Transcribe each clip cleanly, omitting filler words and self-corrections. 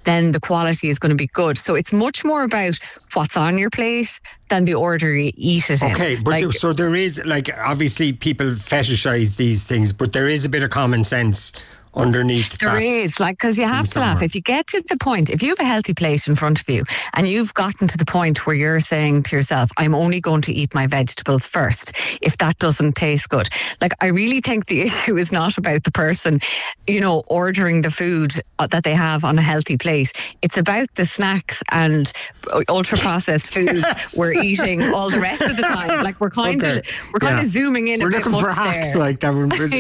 then the quality is going to be good. So it's much more about what's on your plate than the order you eat it in. Okay, but so there is, like, obviously people fetishize these things, but there is a bit of common sense underneath. There is, like, because you have to laugh. If you get to the point, if you have a healthy plate in front of you and you've gotten to the point where you're saying to yourself, I'm only going to eat my vegetables first, if that doesn't taste good. Like, I really think the issue is not about the person, you know, ordering the food that they have on a healthy plate. It's about the snacks and ultra processed foods we're eating all the rest of the time. Like, we're kind of zooming in a bit much there. We're looking for hacks like that.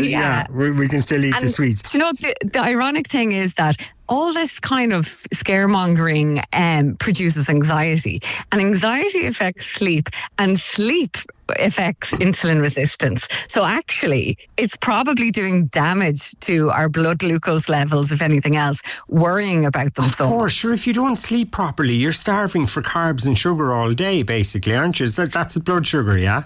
We can still eat the sweets. Do you know, the ironic thing is that all this kind of scaremongering produces anxiety, and anxiety affects sleep, and sleep affects insulin resistance. So actually, it's probably doing damage to our blood glucose levels, if anything else, worrying about them so much. Of course, sure, if you don't sleep properly, you're starving for carbs and sugar all day, basically, aren't you? That's blood sugar, yeah?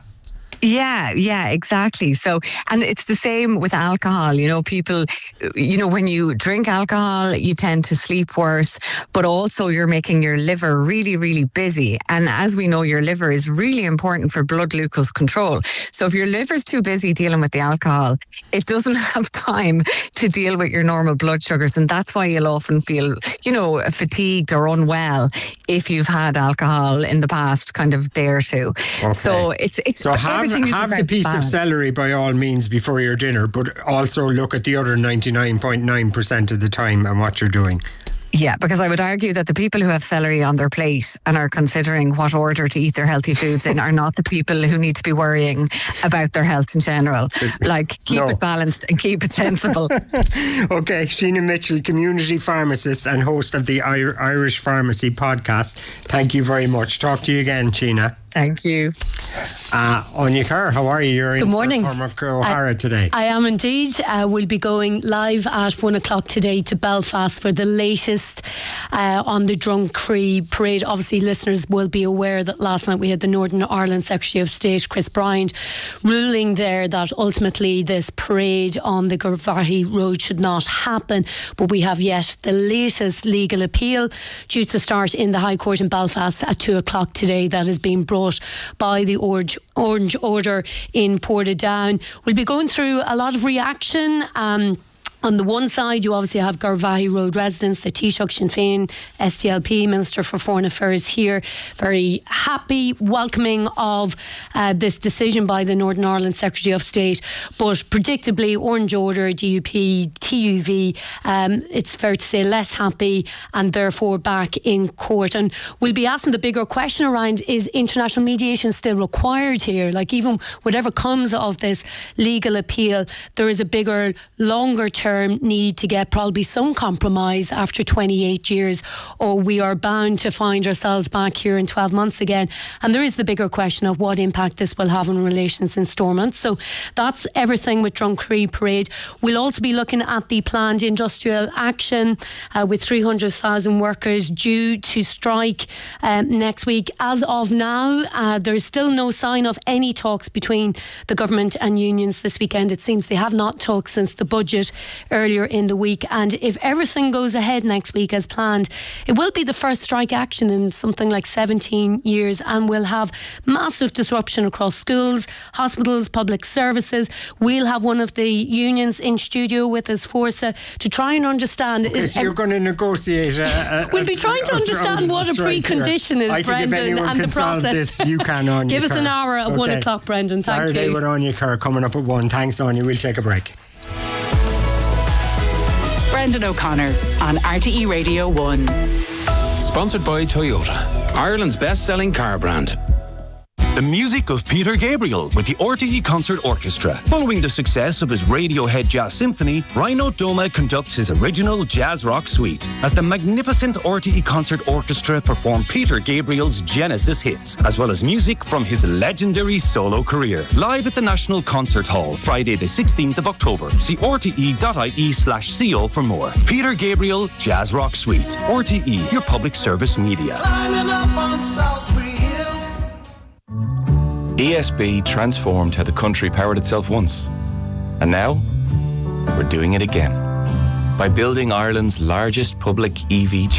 Yeah, exactly. So, and it's the same with alcohol. You know, people, you know, when you drink alcohol, you tend to sleep worse, but also you're making your liver really, really busy. And as we know, your liver is really important for blood glucose control. So if your liver's too busy dealing with the alcohol, it doesn't have time to deal with your normal blood sugars. And that's why you'll often feel, you know, fatigued or unwell if you've had alcohol in the past kind of day or two. Okay. So it's so have the piece of celery by all means before your dinner, but also look at the other 99.9% of the time and what you're doing. Yeah, because I would argue that the people who have celery on their plate and are considering what order to eat their healthy foods in are not the people who need to be worrying about their health in general. Like, keep it balanced and keep it sensible. Okay, Sheena Mitchell, community pharmacist and host of the Irish Pharmacy podcast. Thank you very much. Talk to you again, Sheena. Thank you. Anya Carr, how are you? You're Good morning. Cormac O'Hara today. I am indeed. We'll be going live at 1 o'clock today to Belfast for the latest on the Drumcree parade. Obviously, listeners will be aware that last night we had the Northern Ireland Secretary of State, Chris Bryant, ruling there that ultimately this parade on the Garvaghey Road should not happen. But we have yet the latest legal appeal due to start in the High Court in Belfast at 2 o'clock today. That is being brought by the Orange Order in Portadown. We'll be going through a lot of reaction. On the one side, you obviously have Garvaghey Road residents, the Taoiseach, Sinn Féin, SDLP, Minister for Foreign Affairs here, very happy, welcoming of this decision by the Northern Ireland Secretary of State. But predictably, Orange Order, DUP, TUV, it's fair to say less happy and therefore back in court. And we'll be asking the bigger question around, is international mediation still required here? Like, even whatever comes of this legal appeal, there is a bigger, longer term need to get probably some compromise after 28 years, or we are bound to find ourselves back here in 12 months again. And there is the bigger question of what impact this will have on relations in Stormont. So that's everything with Drumcree Parade. We'll also be looking at the planned industrial action with 300,000 workers due to strike next week. As of now, there is still no sign of any talks between the government and unions this weekend. It seems they have not talked since the budget earlier in the week, and if everything goes ahead next week as planned, it will be the first strike action in something like 17 years, and will have massive disruption across schools, hospitals, public services. We'll have one of the unions in studio with us, Forsa, to try and understand. Okay, so you're going to negotiate we'll be trying to understand what a precondition is, Brendan, and the process. This, you can, Anya Give us Carr. an hour at 1 o'clock, Brendan. Thank Saturday you. with Anya Carr coming up at 1. Thanks, Anya. We'll take a break. Brendan O'Connor on RTE Radio 1. Sponsored by Toyota, Ireland's best-selling car brand. The music of Peter Gabriel with the RTE Concert Orchestra. Following the success of his Radiohead Jazz Symphony, Rhino Doma conducts his original jazz rock suite as the magnificent RTE Concert Orchestra perform Peter Gabriel's Genesis hits, as well as music from his legendary solo career. Live at the National Concert Hall, Friday the 16th of October. See rte.ie/co for more. Peter Gabriel Jazz Rock Suite. RTE, your public service media. Climbing up on Salisbury Hill. ESB transformed how the country powered itself once. And now, we're doing it again. By building Ireland's largest public EV